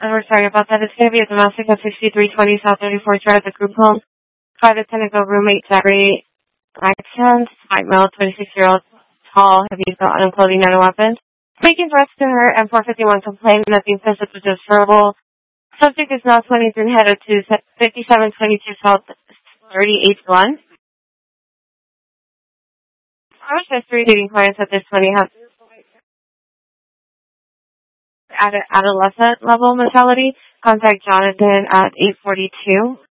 We're sorry about that. It's going to be a domestic at 6320 South 34th Drive, the group home. Private Tenneco roommate, Zachary accent, white male, 26-year-old, tall, heavy, gun and clothing, not a weapon. Making threats to her, and 451 complained nothing physical, just verbal. Subject is now 23 headed to 5722 South 38th Glen. Our history dating clients at this 20 have adolescent level mentality. Contact Jonathan at 842.